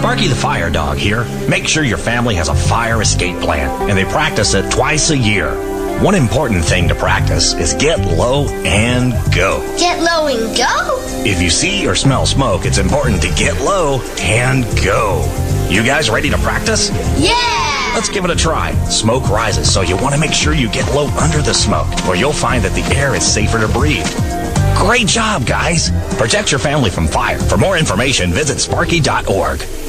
Sparky the Fire Dog here. Make sure your family has a fire escape plan, and they practice it twice a year. One important thing to practice is get low and go. Get low and go? If you see or smell smoke, it's important to get low and go. You guys ready to practice? Yeah! Let's give it a try. Smoke rises, so you want to make sure you get low under the smoke, or you'll find that the air is safer to breathe. Great job, guys. Protect your family from fire. For more information, visit Sparky.org.